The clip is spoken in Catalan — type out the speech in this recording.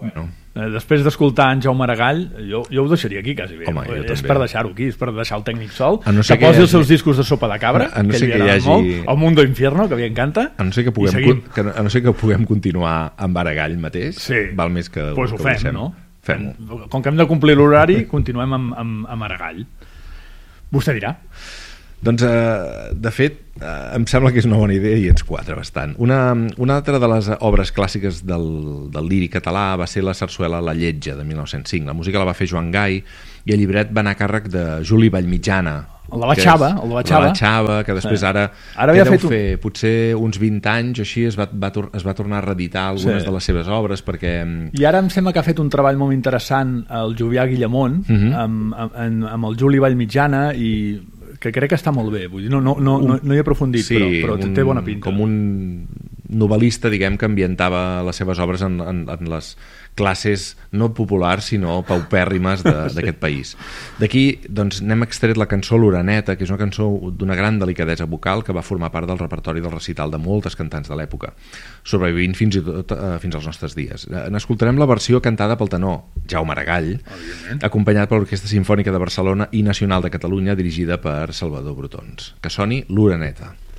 Bueno. Després d'escoltar en Jaume Maragall, jo ho deixaria aquí quasi bé. Home, És per deixar-ho aquí, és per deixar el tècnic sol, no que posi els seus discos de Sopa de Cabra, no que sé li agraden molt, El Mundo Infierno, que a mi encanta. A no ser que puguem continuar amb Maragall mateix, val més que ho fem, no? Fem-ho. Com que hem de complir l'horari, continuem amb Maragall. Vostè dirà. Doncs, de fet, em sembla que és una bona idea i ens quadra bastant. Una altra de les obres clàssiques del líric català va ser la sarsuela La Lletja, de 1905. La música la va fer Joan Gai i el llibret va anar a càrrec de Juli Vallmitjana. El de la Xava, que després ara deu fer potser uns 20 anys o així es va tornar a reeditar algunes de les seves obres perquè... I ara em sembla que ha fet un treball molt interessant el Jovià Guillamont amb el Juli Vallmitjana i que crec que està molt bé, vull dir, no hi he aprofundit, però té bona pinta. Com un novel·lista, diguem, que ambientava les seves obres en les classes no populars, sinó paupèrrimes d'aquest país. D'aquí, doncs, n'hem extret la cançó L'Oreneta, que és una cançó d'una gran delicadesa vocal que va formar part del repertori del recital de moltes cantants de l'època, sobrevivint fins i tot fins als nostres dies. N'escoltarem la versió cantada pel tenor Jaume Maragall, acompanyat per l'Orquestra Simfònica de Barcelona i Nacional de Catalunya, dirigida per Salvador Brotons. Que soni L'Oreneta.